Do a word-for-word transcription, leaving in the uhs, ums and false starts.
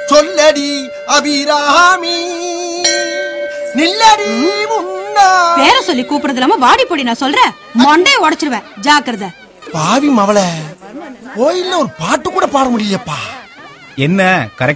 சொல்லடி அபிராமி நில்லடி முன்னா. பேர சொல்லி கூப்பிடுறது இல்லாம வாடி போடி நான் சொல்றேன், மண்டைய உடைச்சிருவேன், ஜாக்கிரதை. பாவி மவள, கோயில்ல ஒரு பாட்டு கூட பாட முடியலப்பா. என்ன கரெக்ட்